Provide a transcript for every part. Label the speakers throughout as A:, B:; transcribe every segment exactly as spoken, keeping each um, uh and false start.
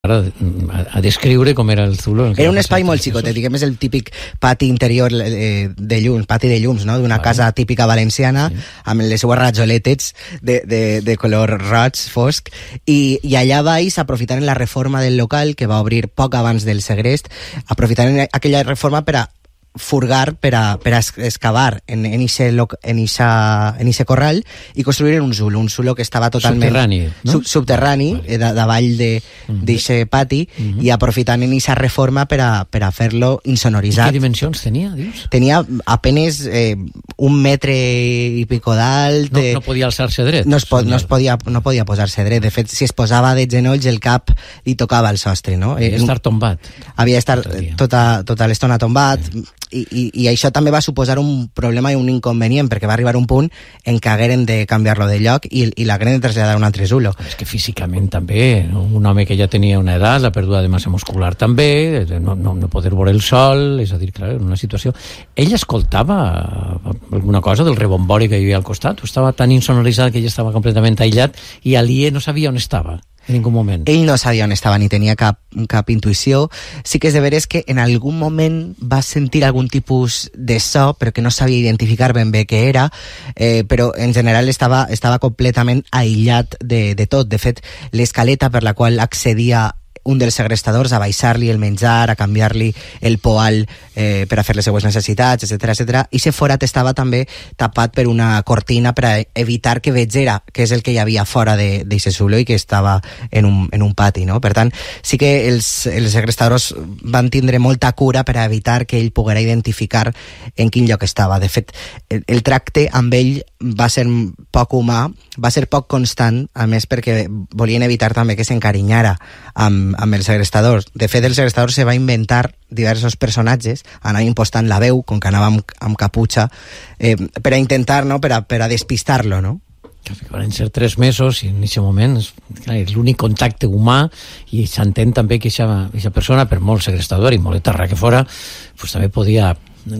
A: a, a descriure com era el Zulo. El
B: era un espai molt xicotet, diguem, és el típic pati interior eh, de llums, pati de llums, no? D'una vale. casa típica valenciana, sí. amb les seues rajoletes de, de, de color roig, fosc, i, i allà baix, aprofitant la reforma del local, que va obrir poc abans del segrest, aprofitant aquella reforma per a furgar per a, per a excavar en, en, ixe, en, ixa, en ixe corral i construir un zulo, un zulo que estava totalment
A: subterrani, no?
B: sub, subterrani vale. de, davall d'aquest uh -huh. pati uh -huh. i aprofitant en ixa reforma per a, per a fer-lo insonoritzat.
A: I què dimensions tenia, dius?
B: Tenia apenas eh, un metre i pico d'alt.
A: No, no podia alçar-se dret.
B: No, es po no, es podia, no podia posar-se dret. De fet, si es posava de genolls, el cap li tocava el sostre, no?
A: Havia d'estar tombat.
B: Havia d'estar tota, tota l'estona tombat. Sí. I, i, i això també va suposar un problema i un inconvenient, perquè va arribar un punt en què hagueren de canviar-lo de lloc i, i l'hagueren de traslladar a un altre zulo.
A: És que físicament també, no? Un home que ja tenia una edat, la pèrdua de massa muscular també, no, no, no poder veure el sol, és a dir, clar, en una situació... Ell escoltava alguna cosa del rebombori que hi havia al costat? O estava tan insonoritzat que ell estava completament aïllat i aliè no sabia on estava? En ningú moment.
B: Ell no sabia on estava ni tenia cap, cap intuïció. Sí que és de veres que en algun moment va sentir algun tipus de so, però que no sabia identificar ben bé què era, eh, però en general estava, estava completament aïllat de, de tot. De fet, l'escaleta per la qual accedia un dels segrestadors a baixar-li el menjar, a canviar-li el poal eh, per a fer les seues necessitats, etcètera, etcètera. I ese forat estava també tapat per una cortina per a evitar que vegera què és el que hi havia fora d'aquest zulo i que estava en un, en un pati, no? Per tant, sí que els, els segrestadors van tindre molta cura per a evitar que ell poguera identificar en quin lloc estava. De fet, el, el tracte amb ell va ser poc humà, va ser poc constant, a més perquè volien evitar també que s'encarinyara amb amb els segrestadors. De fet, el segrestador se va inventar diversos personatges, anava impostant la veu, com que anava amb, amb caputxa, eh, per a intentar, no?, per a, per a despistar-lo, no?
A: Que van ser tres mesos i en aquest moment és, és l'únic contacte humà i s'entén també que aquesta persona, per molt segrestador i molt eterra que fora, pues, també podia,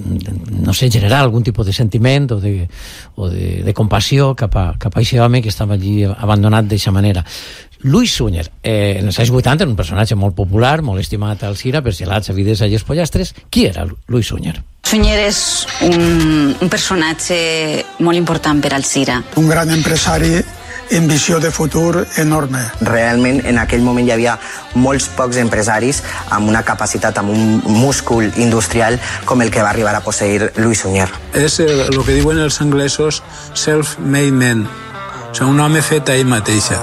A: no sé, generar algun tipus de sentiment o de, o de, de compassió cap a, cap a aquest home que estava allí abandonat d'aquesta manera. Luis Sunyer, eh, en els anys vuitanta, un personatge molt popular, molt estimat al Cira, per gelats, avides i espollastres. Qui era Luis Sunyer?
C: Sunyer és un, un personatge molt important per al Cira.
D: Un gran empresari amb visió de futur enorme.
B: Realment, en aquell moment hi havia molts pocs empresaris amb una capacitat, amb un múscul industrial com el que va arribar a posseir Luis Sunyer.
D: És el, el que diuen els anglesos self-made man, o sigui, un home fet a ell mateixa.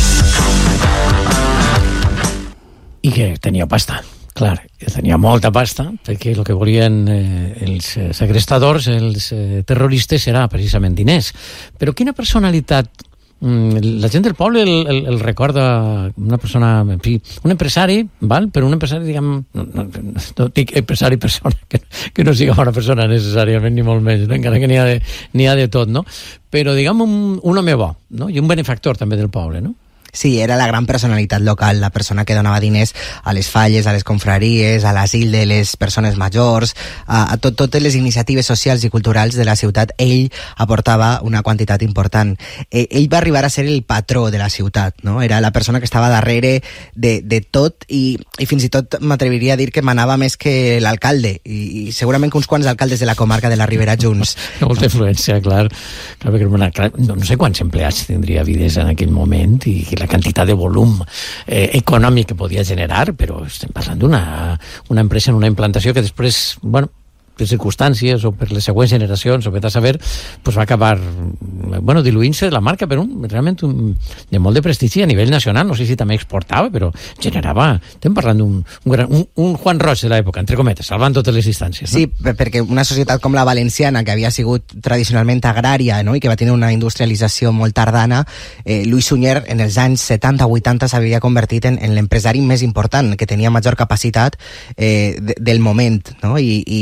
A: I que tenia pasta, clar, tenia molta pasta, perquè el que volien eh, els segrestadors, els eh, terroristes, era precisament diners. Però quina personalitat... Mm, la gent del poble el, el, el recorda una persona, en fi, un empresari, val? Però un empresari, diguem, no, no, no dic empresari persona, que, que no siga una persona necessàriament, ni molt menys, no? Encara que n'hi ha, de, n'hi ha de tot, no? Però, diguem, un, un home bo, no? I un benefactor també del poble, no?
B: Sí, era la gran personalitat local, la persona que donava diners a les falles, a les confraries, a l'asil de les persones majors, a, a tot, totes les iniciatives socials i culturals de la ciutat. Ell aportava una quantitat important. Eh, ell va arribar a ser el patró de la ciutat, no? Era la persona que estava darrere de, de tot i, i fins i tot m'atreviria a dir que manava més que l'alcalde i, i segurament que uns quants alcaldes de la comarca de la Ribera junts.
A: Molta influència, clar. clar, perquè, clar no, no sé quants empleats tindria Vides en aquell moment i que la quantitat de volum eh, econòmic que podia generar, però estem parlant d'una una empresa en una implantació que després, bueno, per circumstàncies o per les següents generacions o per a saber, pues va acabar bueno, diluint-se la marca, però un, realment un, de molt de prestigi a nivell nacional. No sé si també exportava, però generava, estem parlant d'un un, un, un Juan Roig de l'època, entre cometes, salvant totes les distàncies, no?
B: Sí, perquè una societat com la valenciana, que havia sigut tradicionalment agrària, no?, i que va tenir una industrialització molt tardana, eh, Luis Sunyer en els anys setanta o vuitanta s'havia convertit en, en l'empresari més important, que tenia major capacitat eh, de, del moment, no? I, i sí que és de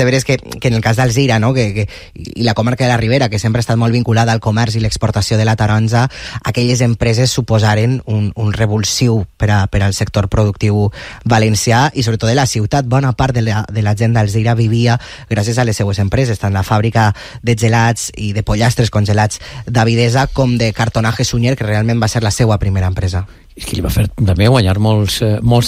B: veure que, que en el cas d'Alzira, no? que, que, i la comarca de la Ribera, que sempre ha estat molt vinculada al comerç i l'exportació de la taronja, aquelles empreses suposaren un, un revulsiu per, a, per al sector productiu valencià i sobretot de la ciutat. Bona part de la, de la gent d'Alzira vivia gràcies a les seues empreses, tant la fàbrica de gelats i de pollastres congelats d'Avidesa com de cartonaje Sunyer, que realment va ser la seva primera empresa.
A: És que li va fer també guanyar molts, eh, molts